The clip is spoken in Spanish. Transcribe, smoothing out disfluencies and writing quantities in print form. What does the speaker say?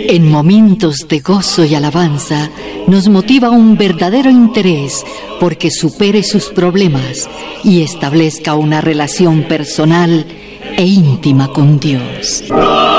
En momentos de gozo y alabanza, nos motiva un verdadero interés porque supere sus problemas y establezca una relación personal e íntima con Dios.